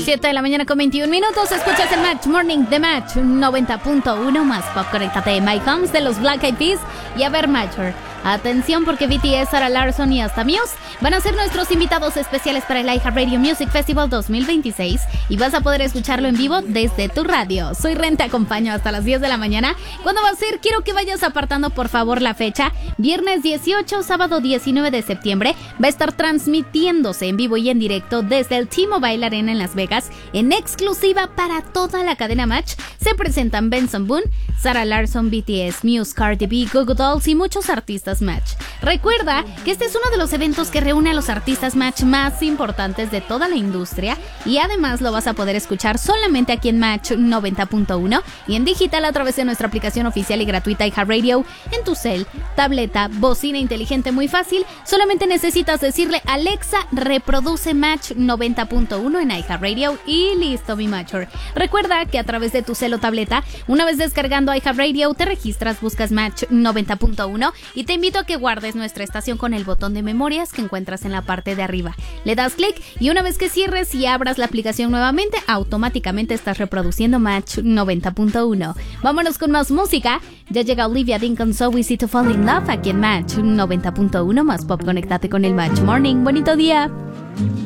7 de la mañana con 21 minutos. Escuchas el Match Morning de Match 90.1 más pop. Conéctate My Homes de los Black Eyed Peas. Y a ver, Matcher, atención porque BTS, Sarah Larsson y hasta Muse van a ser nuestros invitados especiales para el iHeartRadio Music Festival 2026 y vas a poder escucharlo en vivo desde tu radio. Soy Ren, te acompaño hasta las 10 de la mañana. ¿Cuándo va a ser? Quiero que vayas apartando por favor la fecha. Viernes 18, sábado 19 de septiembre va a estar transmitiéndose en vivo y en directo desde el T-Mobile Arena en Las Vegas en exclusiva para toda la cadena Match. Se presentan Benson Boone, Sarah Larsson, BTS, Muse, Cardi B, Goo Goo Dolls y muchos artistas Match. Recuerda que este es uno de los eventos que reúne a los artistas Match más importantes de toda la industria y además lo vas a poder escuchar solamente aquí en Match 90.1 y en digital a través de nuestra aplicación oficial y gratuita iHeartRadio en tu cel, tableta, bocina inteligente muy fácil. Solamente necesitas decirle Alexa, reproduce Match 90.1 en iHeartRadio y listo, mi Matcher. Recuerda que a través de tu cel o tableta, una vez descargando iHeartRadio, te registras, buscas Match 90.1 y te invito a que guardes nuestra estación con el botón de memorias que encuentras en la parte de arriba. Le das clic y una vez que cierres y abras la aplicación nuevamente, automáticamente estás reproduciendo Match 90.1. Vámonos con más música. Ya llega Olivia Dean con So Easy to Fall in Love aquí en Match 90.1 más pop. Conéctate con el Match Morning. Bonito día.